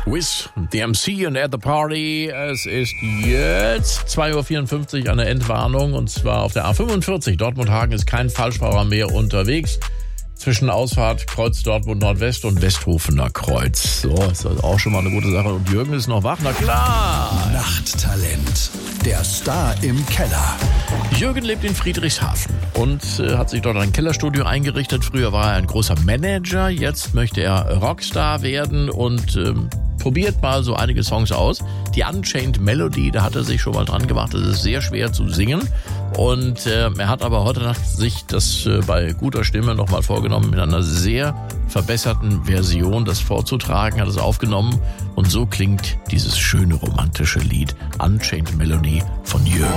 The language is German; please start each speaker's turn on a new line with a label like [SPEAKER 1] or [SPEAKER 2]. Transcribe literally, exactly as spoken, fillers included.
[SPEAKER 1] With the M C and at the party. Es ist jetzt zwei Uhr vierundfünfzig, eine Entwarnung, und zwar auf der A fünfundvierzig. Dortmund-Hagen ist kein Falschfahrer mehr unterwegs. Zwischen Ausfahrt Kreuz Dortmund Nordwest und Westhofener Kreuz. So, ist das auch schon mal eine gute Sache. Und Jürgen ist noch wach, na klar.
[SPEAKER 2] Nachttalent, der Star im Keller.
[SPEAKER 1] Jürgen lebt in Friedrichshafen und äh, hat sich dort ein Kellerstudio eingerichtet. Früher war er ein großer Manager, jetzt möchte er Rockstar werden und ähm, probiert mal so einige Songs aus. Die Unchained Melody, da hat er sich schon mal dran gemacht. Das ist sehr schwer zu singen. Und äh, er hat aber heute Nacht sich das äh, bei guter Stimme nochmal vorgenommen, mit einer sehr verbesserten Version das vorzutragen, hat es aufgenommen. Und so klingt dieses schöne romantische Lied Unchained Melody von Jürgen.